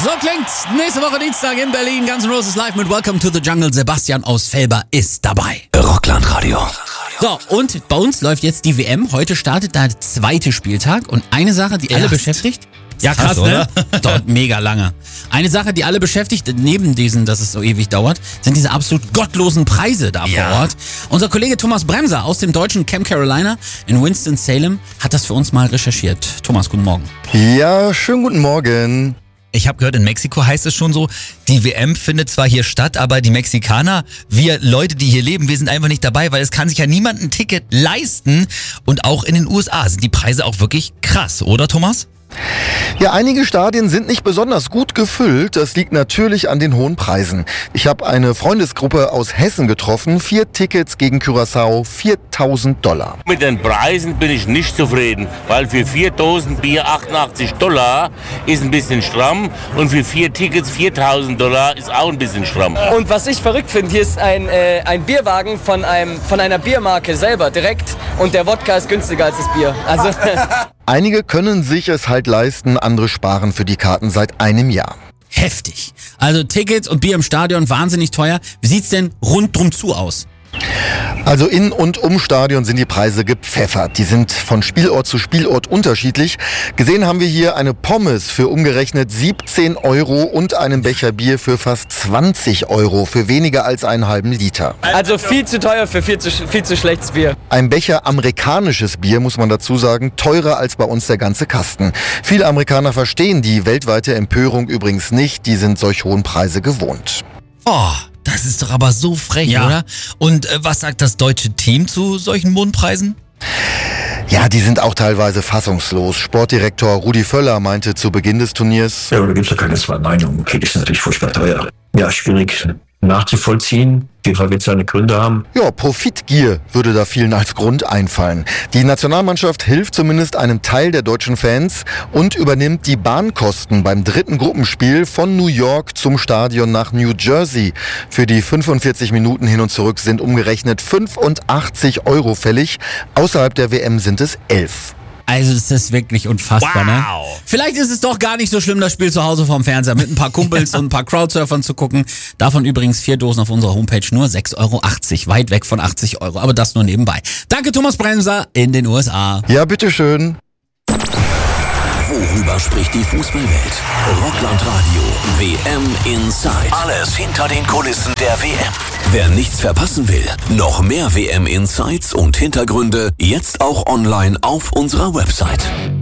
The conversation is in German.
So klingt's. Nächste Woche Dienstag in Berlin. Guns N' Roses live mit Welcome to the Jungle. Sebastian aus Velber ist dabei. Rocklandradio. So, und bei uns läuft jetzt die WM. Heute startet der zweite Spieltag. Und eine Sache, die alle beschäftigt... Ja, krass, ne? Dauert mega lange. Eine Sache, die alle beschäftigt, neben diesen, dass es so ewig dauert, sind diese absolut gottlosen Preise da vor Ort. Unser Kollege Thomas Bremser aus dem deutschen Camp Carolina in Winston-Salem hat das für uns mal recherchiert. Thomas, guten Morgen. Ja, schönen guten Morgen. Ich habe gehört, in Mexiko heißt es schon so, die WM findet zwar hier statt, aber die Mexikaner, wir Leute, die hier leben, wir sind einfach nicht dabei, weil es kann sich ja niemand ein Ticket leisten. Und auch in den USA sind die Preise auch wirklich krass, oder Thomas? Ja, einige Stadien sind nicht besonders gut gefüllt. Das liegt natürlich an den hohen Preisen. Ich habe eine Freundesgruppe aus Hessen getroffen. 4 Tickets gegen Curaçao, $4.000. Mit den Preisen bin ich nicht zufrieden, weil für 4.000 Bier $88 ist ein bisschen stramm und für 4 Tickets $4.000 ist auch ein bisschen stramm. Und was ich verrückt finde, hier ist ein Bierwagen von einer Biermarke selber direkt und der Wodka ist günstiger als das Bier. Also Einige können sich es halt leisten, andere sparen für die Karten seit einem Jahr. Heftig. Also Tickets und Bier im Stadion wahnsinnig teuer. Wie sieht's denn rundrum zu aus? Also in und um Stadion sind die Preise gepfeffert. Die sind von Spielort zu Spielort unterschiedlich. Gesehen haben wir hier eine Pommes für umgerechnet 17 € und einen Becher Bier für fast 20 € für weniger als einen halben Liter. Also viel zu teuer für viel zu schlechtes Bier. Ein Becher amerikanisches Bier, muss man dazu sagen, teurer als bei uns der ganze Kasten. Viele Amerikaner verstehen die weltweite Empörung übrigens nicht. Die sind solch hohen Preise gewohnt. Oh, das ist doch aber so frech, oder? Und was sagt das deutsche Team zu solchen Mondpreisen? Ja, die sind auch teilweise fassungslos. Sportdirektor Rudi Völler meinte zu Beginn des Turniers: Ja, da gibt es ja keine zwei Meinungen. Okay, das ist natürlich furchtbar teuer. Ja, schwierig nachzuvollziehen. FIFA wird seine Gründe haben. Ja, Profitgier würde da vielen als Grund einfallen. Die Nationalmannschaft hilft zumindest einem Teil der deutschen Fans und übernimmt die Bahnkosten beim dritten Gruppenspiel von New York zum Stadion nach New Jersey. Für die 45 Minuten hin und zurück sind umgerechnet 85 € fällig. Außerhalb der WM sind es 11. Also das ist wirklich unfassbar, ne? Vielleicht ist es doch gar nicht so schlimm, das Spiel zu Hause vorm Fernseher mit ein paar Kumpels und ein paar Crowdsurfern zu gucken. Davon übrigens 4 Dosen auf unserer Homepage, nur 6,80 €, weit weg von 80 €. Aber das nur nebenbei. Danke Thomas Bremser in den USA. Ja, bitteschön. Worüber spricht die Fußballwelt? Rocklandradio WM Inside. Alles hinter den Kulissen der WM. Wer nichts verpassen will, noch mehr WM Insights und Hintergründe jetzt auch online auf unserer Website.